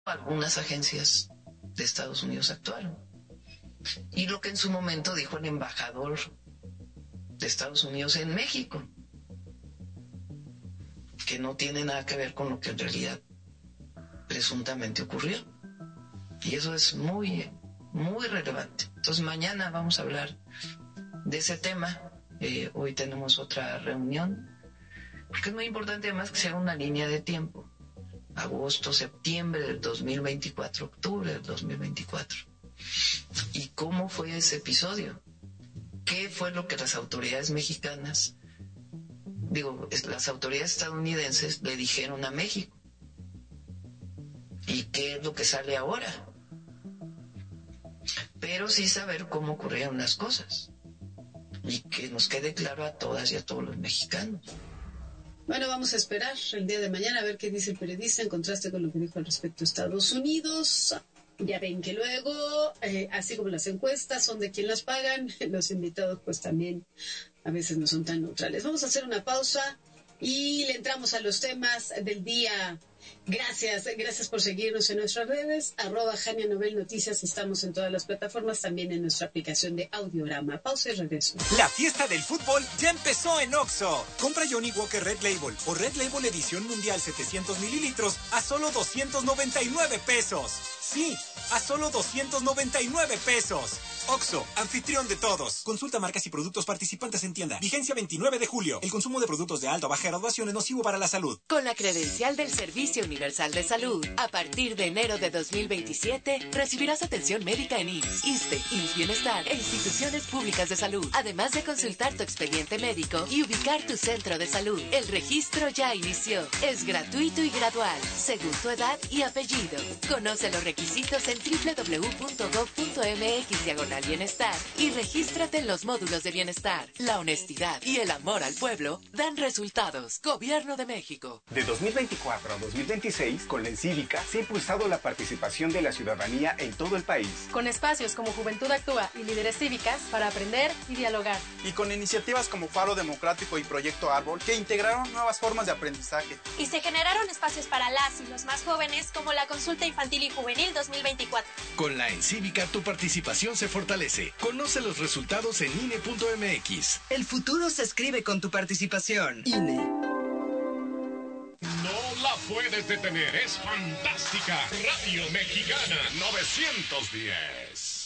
algunas agencias de Estados Unidos actuaron. Y lo que en su momento dijo el embajador de Estados Unidos en México, que no tiene nada que ver con lo que en realidad presuntamente ocurrió. Y eso es muy, muy relevante. Entonces mañana vamos a hablar de ese tema. Hoy tenemos otra reunión, porque es muy importante además que se haga una línea de tiempo. Agosto, septiembre del 2024, octubre del 2024. ¿Y cómo fue ese episodio? ¿Qué fue lo que las autoridades mexicanas, las autoridades estadounidenses le dijeron a México? ¿Y qué es lo que sale ahora? Pero sí saber cómo ocurrieron las cosas. Y que nos quede claro a todas y a todos los mexicanos. Bueno, vamos a esperar el día de mañana a ver qué dice el periodista en contraste con lo que dijo al respecto Estados Unidos. Ya ven que luego, así como las encuestas son de quien las pagan, los invitados pues también a veces no son tan neutrales. Vamos a hacer una pausa y le entramos a los temas del día. Gracias por seguirnos en nuestras redes, @Jania Novel Noticias, estamos en todas las plataformas, también en nuestra aplicación de Audiorama. Pausa y regreso. La fiesta del fútbol ya empezó en Oxxo. Compra Johnny Walker Red Label o Red Label Edición Mundial 700 mililitros a solo 299 pesos. Sí, a solo 299 pesos. Oxxo, anfitrión de todos. Consulta marcas y productos participantes en tienda. Vigencia 29 de julio. El consumo de productos de alta o baja graduación es nocivo para la salud. Con la credencial del Servicio Universal de Salud, a partir de enero de 2027, recibirás atención médica en IMSS, ISSSTE, IMSS Bienestar e instituciones públicas de salud. Además de consultar tu expediente médico y ubicar tu centro de salud. El registro ya inició. Es gratuito y gradual, según tu edad y apellido. Conoce los requisitos en www.gov.mx/bienestar y regístrate en los módulos de bienestar. La honestidad y el amor al pueblo dan resultados. Gobierno de México. De 2024 a 2026, con la Encívica se ha impulsado la participación de la ciudadanía en todo el país. Con espacios como Juventud Actúa y Líderes Cívicas para aprender y dialogar. Y con iniciativas como Faro Democrático y Proyecto Árbol que integraron nuevas formas de aprendizaje. Y se generaron espacios para las y los más jóvenes como la Consulta Infantil y Juvenil 2024. Con la Encívica tu participación se fortalece. Conoce los resultados en INE.mx. El futuro se escribe con tu participación. INE. No la puedes detener, es fantástica. Radio Mexicana 910.